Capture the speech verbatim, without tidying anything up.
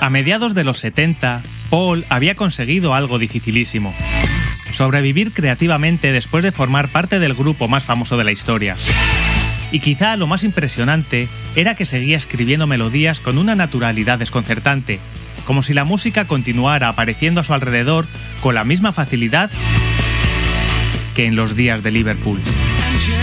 A mediados de los setenta, Paul había conseguido algo dificilísimo: sobrevivir creativamente después de formar parte del grupo más famoso de la historia. Y quizá lo más impresionante era que seguía escribiendo melodías con una naturalidad desconcertante, como si la música continuara apareciendo a su alrededor con la misma facilidad que en los días de Liverpool.